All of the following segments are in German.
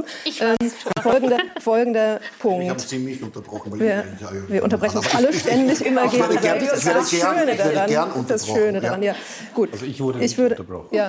Folgender Punkt. Ich habe ziemlich unterbrochen. Weil wir unterbrechen uns alle ständig immer gegenseitig. Das ist das Schöne daran. Ja. Gut. Also ich wurde unterbrochen. Ja.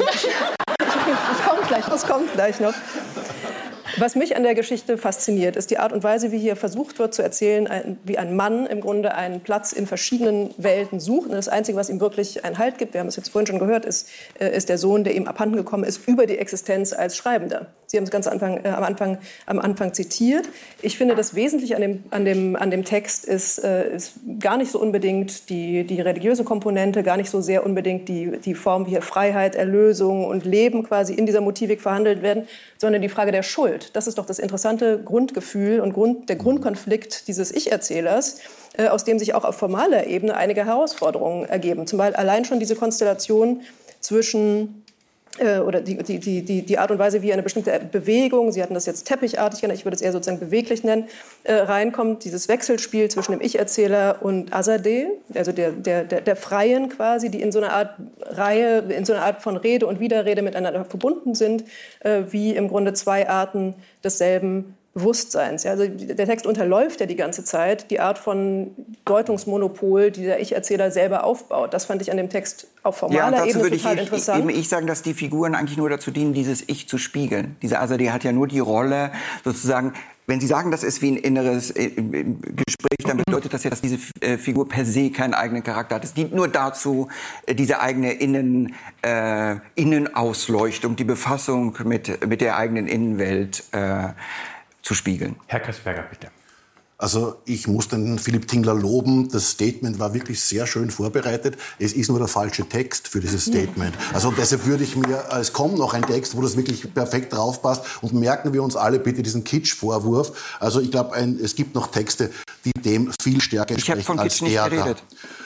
Das kommt gleich noch. Was mich an der Geschichte fasziniert, ist die Art und Weise, wie hier versucht wird zu erzählen, wie ein Mann im Grunde einen Platz in verschiedenen Welten sucht. Und das Einzige, was ihm wirklich einen Halt gibt, wir haben es jetzt vorhin schon gehört, ist der Sohn, der ihm abhanden gekommen ist, über die Existenz als Schreibender. Sie haben es ganz am Anfang zitiert. Ich finde, das Wesentliche an dem Text ist gar nicht so unbedingt die religiöse Komponente, gar nicht so sehr unbedingt die Form, wie hier Freiheit, Erlösung und Leben quasi in dieser Motivik verhandelt werden, sondern die Frage der Schuld. Das ist doch das interessante Grundgefühl und der Grundkonflikt dieses Ich-Erzählers, aus dem sich auch auf formaler Ebene einige Herausforderungen ergeben. Zum Beispiel allein schon diese Konstellation zwischen oder die Art und Weise, wie eine bestimmte Bewegung, Sie hatten das jetzt teppichartig genannt, ich würde es eher sozusagen beweglich nennen, reinkommt, dieses Wechselspiel zwischen dem Ich-Erzähler und Azadeh, also der Freien quasi, die in so einer Art Reihe, in so einer Art von Rede und Widerrede miteinander verbunden sind, wie im Grunde zwei Arten desselben Bewusstseins. Ja, also der Text unterläuft ja die ganze Zeit die Art von Deutungsmonopol, die der Ich-Erzähler selber aufbaut. Das fand ich an dem Text auf formaler Ebene total interessant. Ich sagen, dass die Figuren eigentlich nur dazu dienen, dieses Ich zu spiegeln. Dieser Azadeh hat ja nur die Rolle, sozusagen, wenn Sie sagen, das ist wie ein inneres Gespräch, dann bedeutet das ja, dass diese Figur per se keinen eigenen Charakter hat. Es dient nur dazu, diese eigene Innenausleuchtung, die Befassung mit der eigenen Innenwelt zu spiegeln. Herr Kasperger, bitte. Also ich muss den Philipp Tingler loben. Das Statement war wirklich sehr schön vorbereitet. Es ist nur der falsche Text für dieses Statement. Also deshalb würde ich mir, es kommt noch ein Text, wo das wirklich perfekt draufpasst. Und merken wir uns alle bitte diesen Kitsch-Vorwurf. Also ich glaube, es gibt noch Texte, die dem viel stärker entsprechen ich habe von als Kitsch nicht geredet.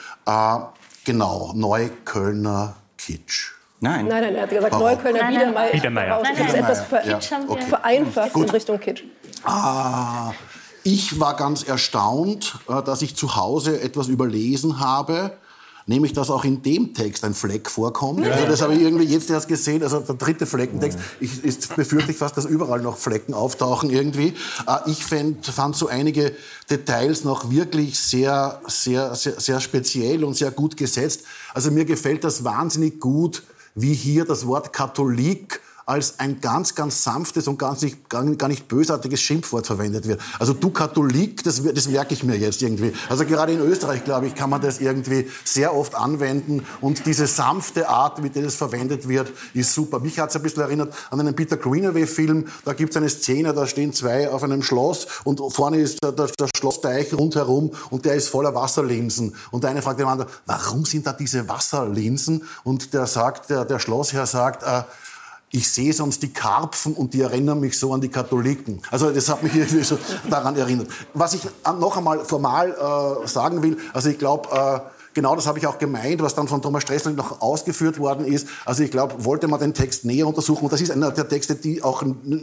Genau, Neuköllner Kitsch. Nein, er hat gesagt, Neuköllner Biedermeier. Ich habe es etwas vereinfacht in Richtung Kitsch. Ich war ganz erstaunt, dass ich zu Hause etwas überlesen habe, nämlich, dass auch in dem Text ein Fleck vorkommt. Ja. Also das habe ich irgendwie jetzt erst gesehen, also der dritte Fleckentext. Jetzt befürchte ich fast, dass überall noch Flecken auftauchen irgendwie. Ich fand so einige Details noch wirklich sehr, sehr, sehr, sehr speziell und sehr gut gesetzt. Also mir gefällt das wahnsinnig gut, wie hier das Wort Katholik als ein ganz, ganz sanftes und gar nicht bösartiges Schimpfwort verwendet wird. Also du Katholik, das merke ich mir jetzt irgendwie. Also gerade in Österreich, glaube ich, kann man das irgendwie sehr oft anwenden. Und diese sanfte Art, mit der es verwendet wird, ist super. Mich hat es ein bisschen erinnert an einen Peter Greenaway-Film. Da gibt es eine Szene, da stehen zwei auf einem Schloss und vorne ist der Schlossteich rundherum und der ist voller Wasserlinsen. Und der eine fragt den anderen, warum sind da diese Wasserlinsen? Und der Schlossherr sagt, ich sehe sonst die Karpfen und die erinnern mich so an die Katholiken. Also das hat mich irgendwie so daran erinnert. Was ich noch einmal formal sagen will, also ich glaube, genau das habe ich auch gemeint, was dann von Thomas Stressling noch ausgeführt worden ist. Also ich glaube, wollte man den Text näher untersuchen, und das ist einer der Texte, die auch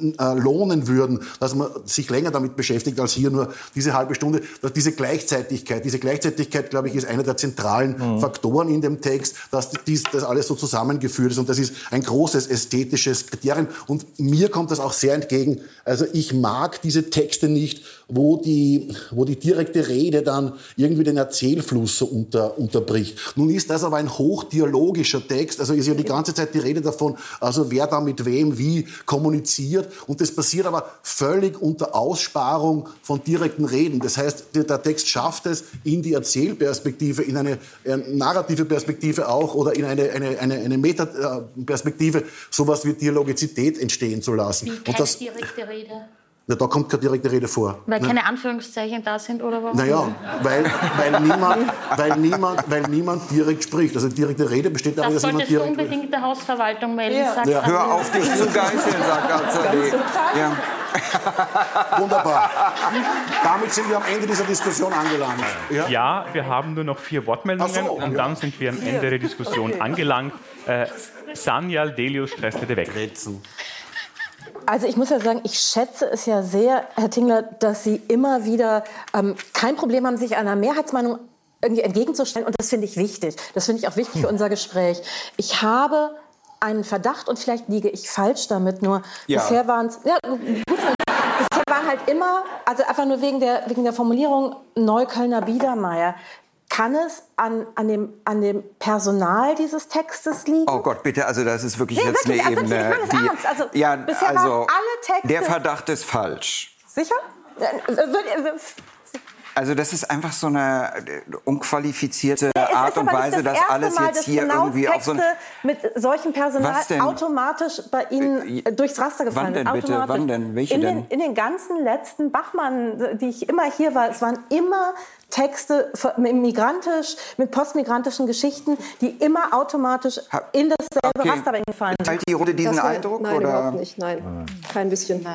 lohnen würden, dass man sich länger damit beschäftigt, als hier nur diese halbe Stunde. Diese Gleichzeitigkeit, glaube ich, ist einer der zentralen Faktoren in dem Text, dass das alles so zusammengeführt ist. Und das ist ein großes ästhetisches Kriterium. Und mir kommt das auch sehr entgegen. Also ich mag diese Texte nicht, wo die direkte Rede dann irgendwie den Erzählfluss so unterbricht. Nun ist das aber ein hochdialogischer Text, also ist ja die ganze Zeit die Rede davon, also wer da mit wem wie kommuniziert, und das passiert aber völlig unter Aussparung von direkten Reden. Das heißt, der Text schafft es in die Erzählperspektive, in eine narrative Perspektive auch oder in eine Metaperspektive, sowas wie Dialogizität entstehen zu lassen. Wie keine direkte Rede? Ja, da kommt keine direkte Rede vor. Weil keine Anführungszeichen da sind, oder warum? Naja, weil niemand direkt spricht. Also direkte Rede besteht darin, dass jemand direkt... Das solltest du unbedingt der Hausverwaltung melden. Ja. Sagt Hör auf, dich zu geißeln, sagt Azadeh. Ja. Wunderbar. Damit sind wir am Ende dieser Diskussion angelangt. Ja, wir haben nur noch 4 Wortmeldungen und dann sind wir am Ende der Diskussion angelangt. Sanyal Delius stresst bitte weg. Also ich muss ja sagen, ich schätze es ja sehr, Herr Tingler, dass Sie immer wieder kein Problem haben, sich einer Mehrheitsmeinung irgendwie entgegenzustellen. Und das finde ich wichtig. Das finde ich auch wichtig für unser Gespräch. Ich habe einen Verdacht, und vielleicht liege ich falsch damit, nur bisher waren es... Ja, gut, waren halt immer, also einfach nur wegen der Formulierung Neuköllner Biedermeier. Kann es an dem Personal dieses Textes liegen? Oh Gott, bitte, also das ist wirklich jetzt wirklich, eine Ebene. Ich meine das ernst. Also, bisher waren alle Texte... Der Verdacht ist falsch. Sicher? Also das ist einfach so eine unqualifizierte Art und Weise, dass alles jetzt hier genau irgendwie auf so ein... mit solchem Personal automatisch bei Ihnen durchs Raster gefallen sind. Wann denn bitte? Wann denn? Welche denn? In den ganzen letzten Bachmann, die ich immer hier war, es waren immer Texte mit postmigrantischen Geschichten, die immer automatisch in dasselbe Raster bei Ihnen gefallen sind. Teilt die Runde diesen Eindruck? Nein, oder? Überhaupt nicht. Nein, kein bisschen.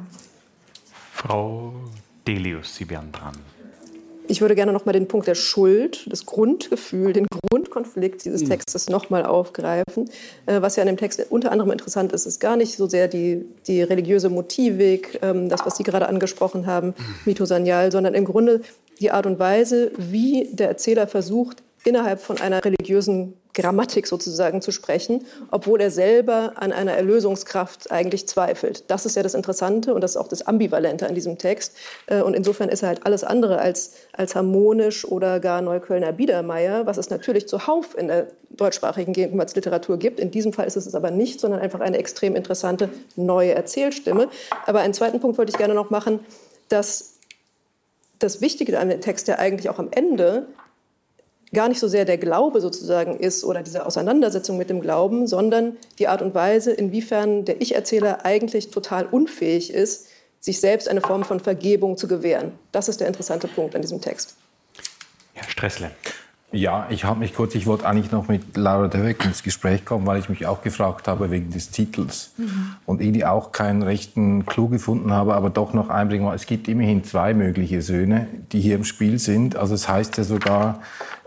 Frau Delius, Sie wären dran. Ich würde gerne noch mal den Punkt der Schuld, das Grundgefühl, den Grundkonflikt dieses Textes noch mal aufgreifen. Was ja an dem Text unter anderem interessant ist, ist gar nicht so sehr die religiöse Motivik, das, was Sie gerade angesprochen haben, Mito Sanyal, sondern im Grunde die Art und Weise, wie der Erzähler versucht, innerhalb von einer religiösen Grammatik sozusagen zu sprechen, obwohl er selber an einer Erlösungskraft eigentlich zweifelt. Das ist ja das Interessante und das ist auch das Ambivalente an diesem Text. Und insofern ist er halt alles andere als harmonisch oder gar Neuköllner Biedermeier, was es natürlich zuhauf in der deutschsprachigen Gegenwartsliteratur gibt. In diesem Fall ist es aber nicht, sondern einfach eine extrem interessante neue Erzählstimme. Aber einen zweiten Punkt wollte ich gerne noch machen, dass das Wichtige an dem Text ja eigentlich auch am Ende gar nicht so sehr der Glaube sozusagen ist oder diese Auseinandersetzung mit dem Glauben, sondern die Art und Weise, inwiefern der Ich-Erzähler eigentlich total unfähig ist, sich selbst eine Form von Vergebung zu gewähren. Das ist der interessante Punkt an diesem Text. Herr Stressle. Ja, ich wollte eigentlich noch mit Laura Döweg ins Gespräch kommen, weil ich mich auch gefragt habe wegen des Titels und irgendwie auch keinen rechten Clou gefunden habe, aber doch noch einbringen. Es gibt immerhin 2 mögliche Söhne, die hier im Spiel sind. Also es heißt ja sogar,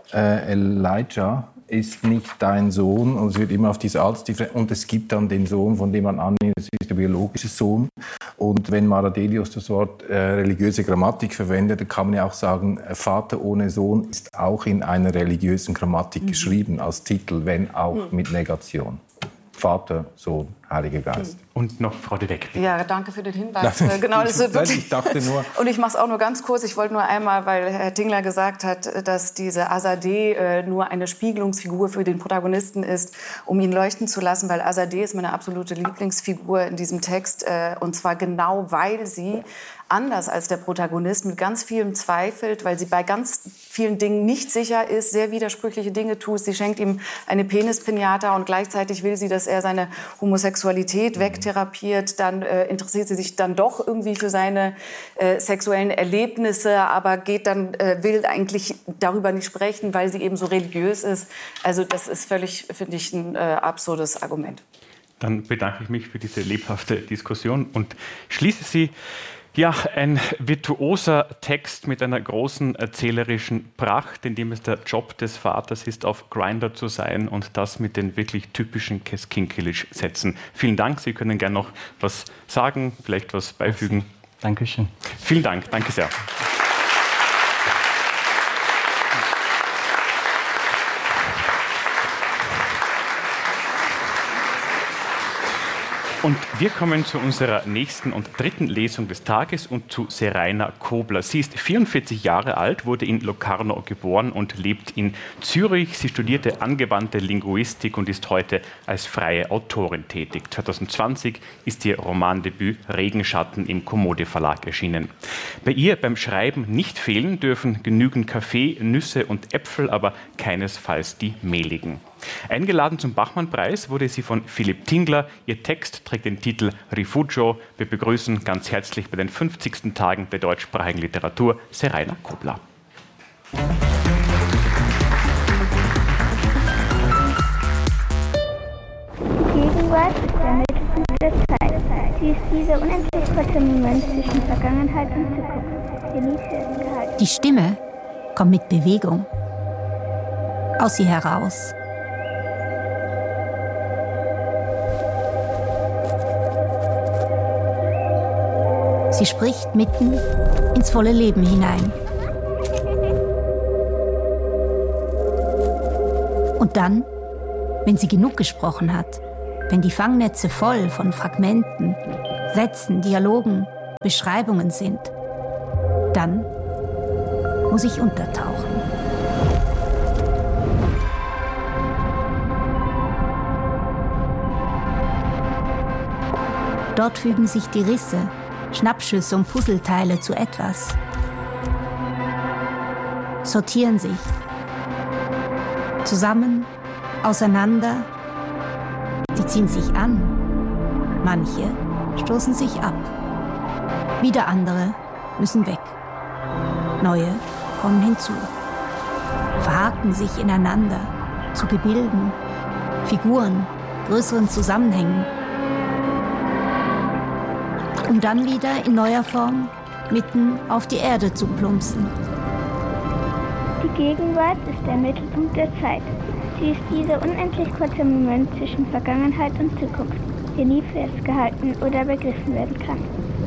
Elijah ist nicht dein Sohn, und es wird immer auf diese Altersdifferenz, und es gibt dann den Sohn, von dem man annimmt, es ist der biologische Sohn. Und wenn Mara Delius das Wort religiöse Grammatik verwendet, dann kann man ja auch sagen, Vater ohne Sohn ist auch in einer religiösen Grammatik geschrieben, als Titel, wenn auch mit Negation. Vater, Sohn, Heiliger Geist. Und noch Frau de Weck. Ja, danke für den Hinweis. Genau, das ist wirklich. Ich dachte nur. Und ich mache es auch nur ganz kurz. Ich wollte nur einmal, weil Herr Tingler gesagt hat, dass diese Azadeh nur eine Spiegelungsfigur für den Protagonisten ist, um ihn leuchten zu lassen, weil Azadeh ist meine absolute Lieblingsfigur in diesem Text. Und zwar genau, weil sie anders als der Protagonist mit ganz vielem zweifelt, weil sie bei ganz vielen Dingen nicht sicher ist, sehr widersprüchliche Dinge tut. Sie schenkt ihm eine Penispinata und gleichzeitig will sie, dass er seine Homosexualität wegtherapiert. Dann interessiert sie sich dann doch irgendwie für seine sexuellen Erlebnisse, aber will eigentlich darüber nicht sprechen, weil sie eben so religiös ist. Also das ist völlig, finde ich, ein absurdes Argument. Dann bedanke ich mich für diese lebhafte Diskussion und schließe sie. Ja, ein virtuoser Text mit einer großen erzählerischen Pracht, in dem es der Job des Vaters ist, auf Grindr zu sein und das mit den wirklich typischen Keskinkelisch-Sätzen. Vielen Dank, Sie können gerne noch was sagen, vielleicht was beifügen. Dankeschön. Vielen Dank, danke sehr. Und wir kommen zu unserer nächsten und dritten Lesung des Tages und zu Seraina Kobler. Sie ist 44 Jahre alt, wurde in Locarno geboren und lebt in Zürich. Sie studierte angewandte Linguistik und ist heute als freie Autorin tätig. 2020 ist ihr Romandebüt Regenschatten im Commode Verlag erschienen. Bei ihr beim Schreiben nicht fehlen dürfen genügend Kaffee, Nüsse und Äpfel, aber keinesfalls die mehligen. Eingeladen zum Bachmann-Preis wurde sie von Philipp Tingler. Ihr Text trägt den Titel Rifugio. Wir begrüßen ganz herzlich bei den 50. Tagen der deutschsprachigen Literatur Seraina Kobler. Gegenwart ist der Mittelpunkt der Zeit. Sie ist dieser unendlich kurze Moment zwischen Vergangenheit und Zukunft. Genieße es gehalten. Die Stimme kommt mit Bewegung aus ihr heraus. Sie spricht mitten ins volle Leben hinein. Und dann, wenn sie genug gesprochen hat, wenn die Fangnetze voll von Fragmenten, Sätzen, Dialogen, Beschreibungen sind, dann muss ich untertauchen. Dort fügen sich die Risse, Schnappschüsse und Puzzleteile zu etwas, sortieren sich, zusammen, auseinander, sie ziehen sich an, manche stoßen sich ab, wieder andere müssen weg, neue kommen hinzu, verhaken sich ineinander zu Gebilden, Figuren, größeren Zusammenhängen, um dann wieder in neuer Form mitten auf die Erde zu plumpsen. Die Gegenwart ist der Mittelpunkt der Zeit. Sie ist dieser unendlich kurze Moment zwischen Vergangenheit und Zukunft, der nie festgehalten oder begriffen werden kann.